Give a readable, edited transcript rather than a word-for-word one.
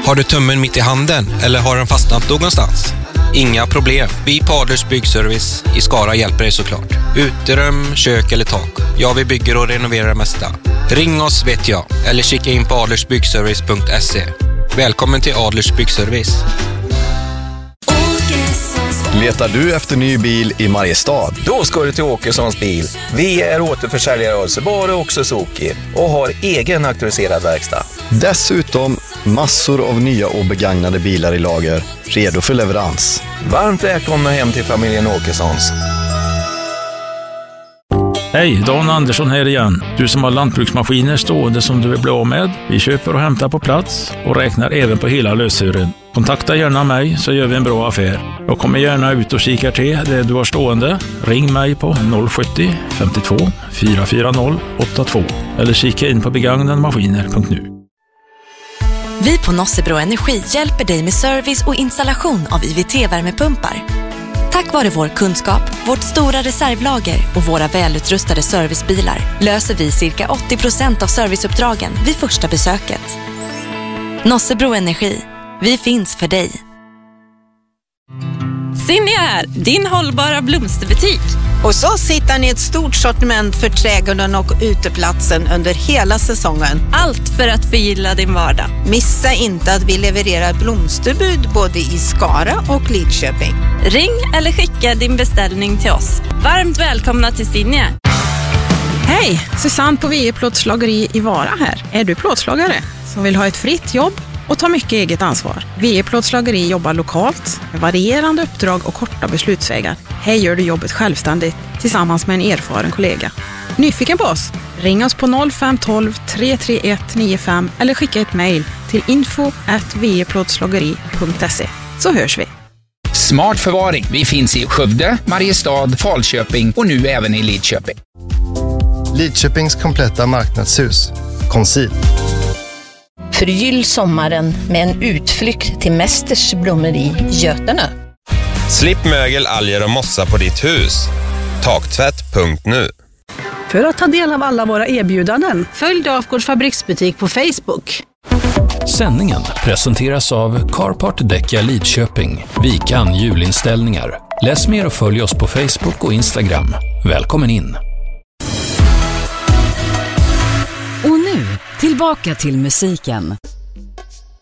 Har du tummen mitt i handen eller har den fastnat någonstans? Inga problem. Vi på Adlers Byggservice i Skara hjälper dig såklart. Uterum, kök eller tak. Ja, vi bygger och renoverar det mesta. Ring oss vet jag. Eller kika in på adlersbyggservice.se. Välkommen till Adlers Byggservice. Letar du efter ny bil i Mariestad? Då ska du till Åkessons bil. Vi är återförsäljare av Subaru och Suzuki och har egen auktoriserad verkstad. Dessutom massor av nya och begagnade bilar i lager, redo för leverans. Varmt välkomna hem till familjen Åkessons. Hej, Dan Andersson här igen. Du som har lantbruksmaskiner stående som du vill bli av med. Vi köper och hämtar på plats och räknar även på hela lösören. Kontakta gärna mig så gör vi en bra affär. Jag kommer gärna ut och kikar till det du har stående. Ring mig på 070 52 440 82 eller kika in på begagnadmaskiner.nu. Vi på Nossebro Energi hjälper dig med service och installation av IVT-värmepumpar. Tack vare vår kunskap, vårt stora reservlager och våra välutrustade servicebilar löser vi cirka 80% av serviceuppdragen vid första besöket. Nossebro Energi. Vi finns för dig. Zinnia här, din hållbara blomsterbutik. Hos oss hittar ni ett stort sortiment för trädgården och uteplatsen under hela säsongen. Allt för att förgylla din vardag. Missa inte att vi levererar blomsterbud både i Skara och Lidköping. Ring eller skicka din beställning till oss. Varmt välkomna till Zinnia. Hej, Susanne på VE Plåtslageri i Vara här. Är du plåtslagare som vill ha ett fritt jobb och ta mycket eget ansvar? VE Plåtslageri jobbar lokalt med varierande uppdrag och korta beslutsvägar. Här gör du jobbet självständigt tillsammans med en erfaren kollega. Nyfiken på oss? Ring oss på 0512 331 95 eller skicka ett mejl till info@veplåtslageri.se så hörs vi. Smart förvaring. Vi finns i Skövde, Mariestad, Falköping och nu även i Lidköping. Lidköpings kompletta marknadshus. Conceal. Förgyll sommaren med en utflykt till Mästers blommeri Götene. Slipp mögel, alger och mossa på ditt hus. Taktvätt.nu. För att ta del av alla våra erbjudanden, följ Dafgårds fabriksbutik på Facebook. Sändningen presenteras av Carport Däcka Lidköping, Vikan julinställningar. Läs mer och följ oss på Facebook och Instagram. Välkommen in! Och nu, tillbaka till musiken.